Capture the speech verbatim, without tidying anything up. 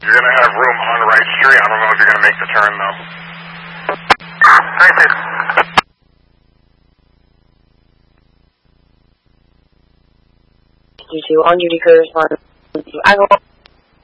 You're going to have room on the right street. I don't know if you're going to make the turn, though. Thank you. You two on duty correspondent. I will.